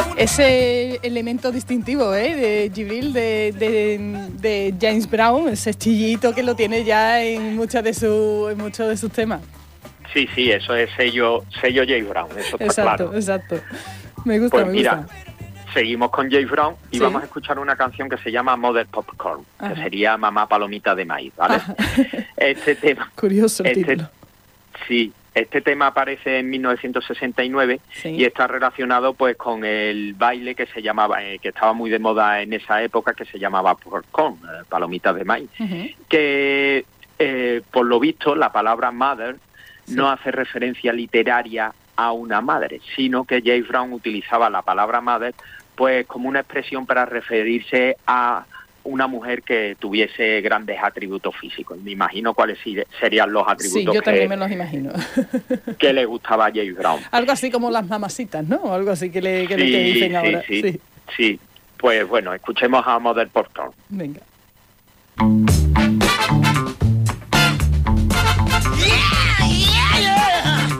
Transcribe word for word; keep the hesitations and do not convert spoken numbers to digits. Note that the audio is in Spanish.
ese elemento distintivo, ¿eh? De Djibril, de, de, de James Brown, ese chillito que lo tiene ya en muchos de sus en muchos de sus temas. Sí, sí, eso es sello sello James Brown, eso está exacto, claro. Exacto, Me gusta, pues me mira, gusta. Seguimos con James Brown y sí. vamos a escuchar una canción que se llama Mother Popcorn, Ajá. que sería Mamá Palomita de Maíz, ¿vale? Ajá. Este tema... Curioso el este, título. Sí, este tema aparece en mil novecientos sesenta y nueve sí. y está relacionado pues con el baile que se llamaba, eh, que estaba muy de moda en esa época, que se llamaba popcorn, eh, palomitas de maíz, uh-huh. que eh, por lo visto la palabra mother sí. no hace referencia literaria a una madre, sino que James Brown utilizaba la palabra mother pues como una expresión para referirse a una mujer que tuviese grandes atributos físicos. Me imagino cuáles serían los atributos sí, yo que, también me los imagino. que le gustaba a James Brown. Algo así como las mamacitas, ¿no? Algo así que le, que sí, le que dicen sí, ahora. Sí, sí, sí. Pues bueno, escuchemos a Mother Popcorn. Venga.